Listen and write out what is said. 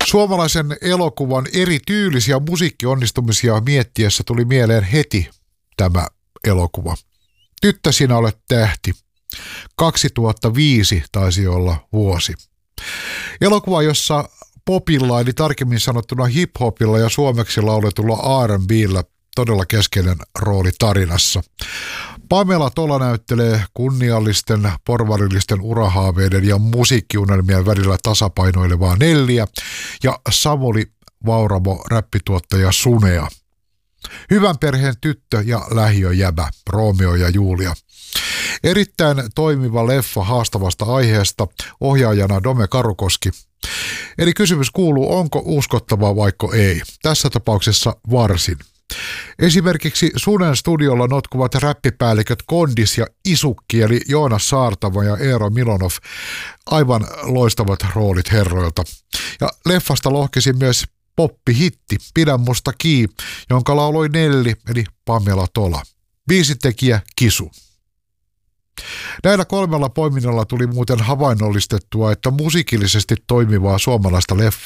Suomalaisen elokuvan eri tyylisiä musiikki-onnistumisia miettiessä tuli mieleen heti tämä elokuva. Tyttö, sinä olet tähti. 2005 taisi olla vuosi. Elokuva, jossa popilla, eli tarkemmin sanottuna hip-hopilla ja suomeksi lauletulla R&B:llä todella keskeinen rooli tarinassa. Pamela Tola näyttelee kunniallisten, porvarillisten urahaaveiden ja musiikkiunelmien välillä tasapainoilevaa Nelliä ja Samuli Vauramo räppituottaja Sunea. Hyvän perheen tyttö ja lähiöjäbä, Romeo ja Julia. Erittäin toimiva leffa haastavasta aiheesta, ohjaajana Dome Karukoski. Eli kysymys kuuluu, onko uskottavaa vaikka ei. Tässä tapauksessa varsin. Esimerkiksi Sunen studiolla notkuvat räppipäälliköt Kondis ja Isukki, eli Joonas Saartava ja Eero Milonov. Aivan loistavat roolit herroilta. Ja leffasta lohkisi myös poppihitti Pidä musta kii, jonka lauloi Nelli, eli Pamela Tola. Biisintekijä Kisu. Näillä kolmella poiminnalla tuli muuten havainnollistettua, että musiikillisesti toimivaa suomalaista leffaa